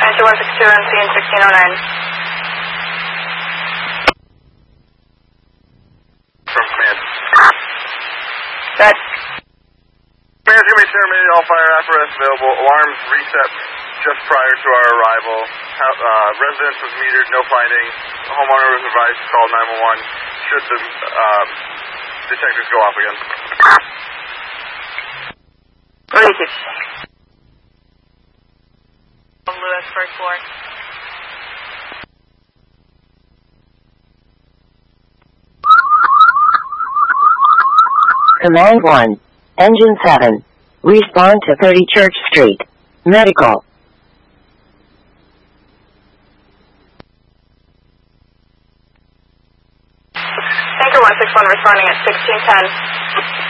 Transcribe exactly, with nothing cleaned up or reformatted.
Tanker one six two and C N sixteen oh nine. From command. Set. Command, give me terminated all fire apparatus available. Alarms reset just prior to our arrival. Uh, residence was metered, no findings. Homeowner was advised to call nine one one should the uh, detectors go off again. Release. Lewis, first floor. Command one. Engine seven. Respond to thirty Church Street. Medical. Tanker one six one responding at sixteen ten.